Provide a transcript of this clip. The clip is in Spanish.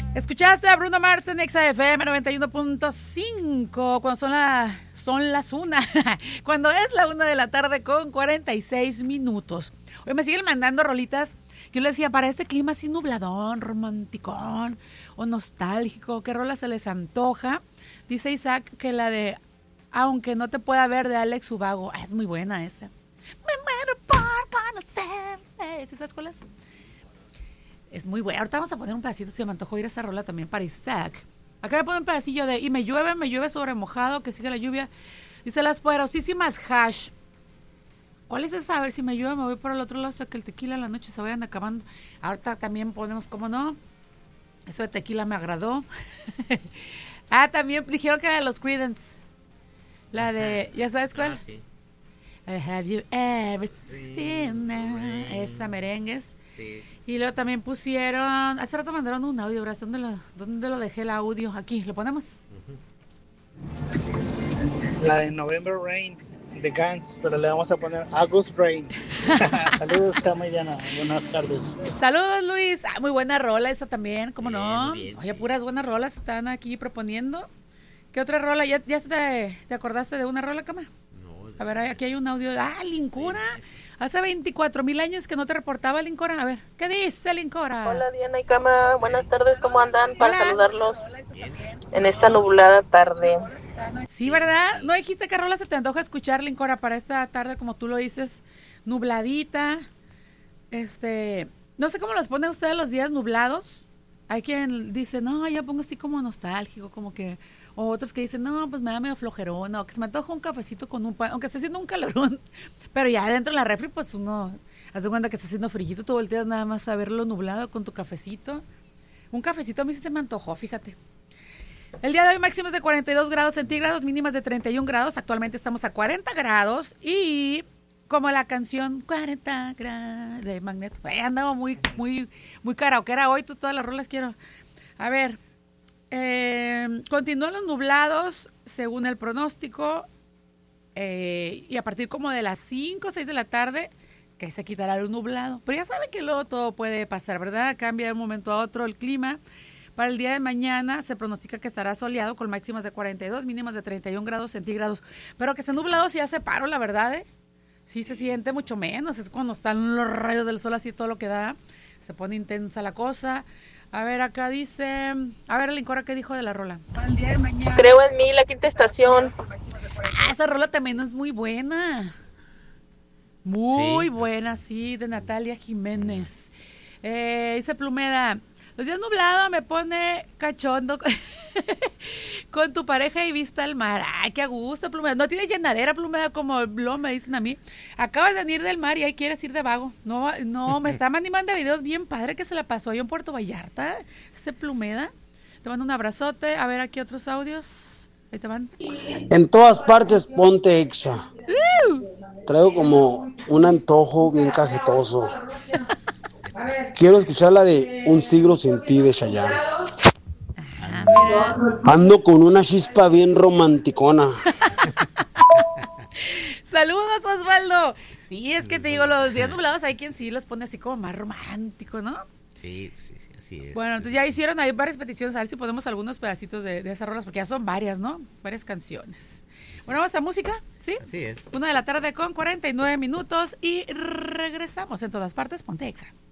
Escuchaste a Bruno Mars en XFM 91.5 cuando son las 1, cuando es la 1 de la tarde con 46 minutos. Hoy me siguen mandando rolitas. Yo les decía, para este clima así nubladón, romanticón o nostálgico, ¿qué rola se les antoja? Dice Isaac que la de Aunque no te pueda ver de Alex Ubago. Es muy buena esa. Me muero por conocer. ¿Sabes cuál es? Es muy buena. Ahorita vamos a poner un pedacito, si me antojó ir a esa rola también para Isaac. Acá me pone un pedacillo de y me llueve sobre mojado, que sigue la lluvia. Dice las poderosísimas Hash. ¿Cuál es esa? A ver, si me llueve me voy por el otro lado hasta que el tequila en la noche se vayan acabando. Ahorita también ponemos, ¿cómo no? Eso de tequila me agradó. También dijeron que era de los Creedence. La de, ¿ya sabes cuál? Sí. Have you ever seen that? Esa merengues. Sí. Y luego también pusieron, hace rato mandaron un audio, ¿verdad? ¿Dónde lo dejé el audio? Aquí, ¿lo ponemos? La de November Rain, de Guns, pero le vamos a poner August Rain. Saludos, Tamayana. Buenas tardes. Saludos, Luis. Muy buena rola esa también, ¿cómo bien, no? bien, Oye, sí. puras buenas rolas están aquí proponiendo. ¿Qué otra rola? ¿Ya te acordaste de una rola, Cama? No, A ver, aquí hay un audio. Lincora. Sí. Hace 24,000 años que no te reportaba Lincora. A ver, ¿qué dice Lincora? Hola Diana y Cama, buenas tardes, ¿cómo andan? Para Hola. saludarlos en esta nublada tarde. Sí, ¿verdad? ¿No dijiste qué rola se te antoja escuchar, Lincora, para esta tarde, como tú lo dices, nubladita? No sé cómo los pone ustedes los días nublados. Hay quien dice, no, ya pongo así como nostálgico, como que... O otros que dicen, no, pues me da medio flojerona, o que se me antoja un cafecito con un pan, aunque esté haciendo un calorón, pero ya dentro de la refri, pues uno hace cuenta que está haciendo frillito, tú volteas nada más a verlo nublado con tu cafecito. Un cafecito a mí sí se me antojó, fíjate. El día de hoy máximas de 42 grados centígrados, mínimas de 31 grados, actualmente estamos a 40 grados y como la canción 40 grados de Magneto, andaba muy karaokeera hoy, todas las rolas quiero. A ver, continúan los nublados según el pronóstico y a partir como de las 5 o 6 de la tarde que se quitará el nublado, pero ya saben que luego todo puede pasar, ¿verdad? Cambia de un momento a otro el clima. Para el día de mañana se pronostica que estará soleado con máximas de 42, mínimas de 31 grados centígrados, pero que esté nublado sí hace paro, la verdad, sí se siente mucho menos, es cuando están los rayos del sol así todo lo que da, se pone intensa la cosa. A ver, acá dice... A ver, Lincora, ¿qué dijo de la rola? Creo en mí, la quinta estación. Esa rola también es muy buena. Muy buena, sí, de Natalia Jiménez. Dice Plumeda, los días nublados me pone cachondo con tu pareja y vista al mar. Ay, qué a gusto, Plumeda. No tienes llenadera, Plumeda, como lo me dicen a mí. Acabas de venir del mar y ahí quieres ir de vago. No, me está mandando videos bien padre que se la pasó yo en Puerto Vallarta. Ese Plumeda. Te mando un abrazote. A ver, aquí otros audios. Ahí te van. En todas partes ponte Exa. Traigo como un antojo bien cajetoso. Quiero escuchar la de Un siglo sin ti de Chayanne. Ando con una chispa bien romanticona. Saludos, Osvaldo. Sí, es que te digo, los días nublados hay quien sí los pone así como más romántico, ¿no? Sí, así es. Bueno, entonces ya hicieron ahí varias peticiones, a ver si ponemos algunos pedacitos de esas rolas, porque ya son varias, ¿no? Varias canciones. Sí. Bueno, vamos a música, ¿sí? Así es. 1 de la tarde con 49 minutos y regresamos en todas partes, ponte Exa.